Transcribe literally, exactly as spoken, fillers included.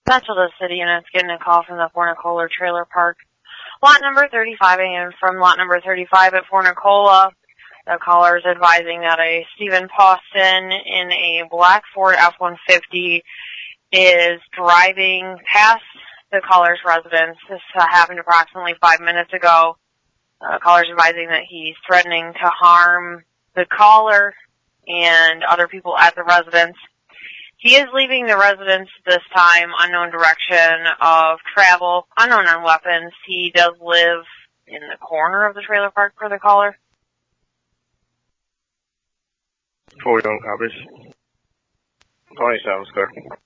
Central to the city units getting a call from the Fort Nicola Trailer Park. Lot number thirty-five, and from lot number thirty-five at Fort Nicola, the caller is advising that a Stephen Pawson in a black Ford F one fifty is driving past the caller's residence. This uh, happened approximately five minutes ago. The uh, caller's advising that he's threatening to harm the caller and other people at the residence. He is leaving the residence this time, unknown direction of travel, unknown on weapons. He does live in the corner of the trailer park for the caller. Four young copies. twenty-seven, sir.